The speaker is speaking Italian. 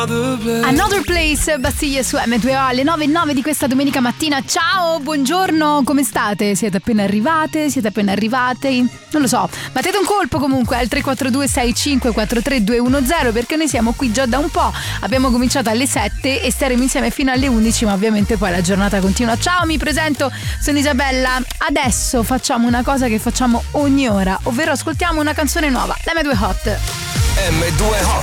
Another Place, Bastiglia su M2O alle 9:09 di questa domenica mattina. Ciao, buongiorno, come state? Siete appena arrivate? Non lo so, battete un colpo comunque al 342 6543 210 perché noi siamo qui già da un po'. Abbiamo cominciato alle 7 e staremo insieme fino alle 11, ma ovviamente poi la giornata continua. Ciao, mi presento, sono Isabella. Adesso facciamo una cosa che facciamo ogni ora, ovvero ascoltiamo una canzone nuova, la M2 Hot. M2 Hot.